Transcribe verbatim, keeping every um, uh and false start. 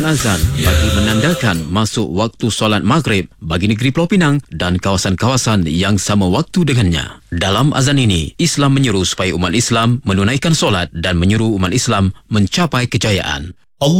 Azan bagi menandakan masuk waktu solat maghrib bagi negeri Pulau Pinang dan kawasan-kawasan yang sama waktu dengannya. Dalam azan ini, Islam menyeru supaya umat Islam menunaikan solat dan menyuruh umat Islam mencapai kejayaan.